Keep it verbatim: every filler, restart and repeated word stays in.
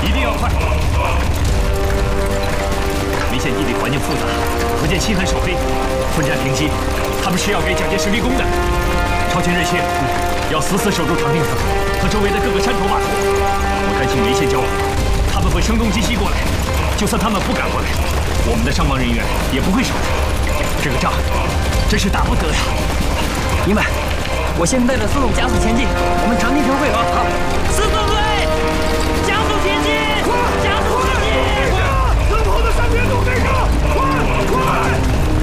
一定要快。梅县地理环境复杂，福建心狠手黑，混战平津，他们是要给蒋介石立功的。朝廷认先，要死死守住长定寺和周围的各个山头码头。我担心梅县交火，他们会声东击西过来。就算他们不敢过来，我们的伤亡人员也不会少。这个仗真是打不得呀！ 明白。我先带着孙总加速前进，我们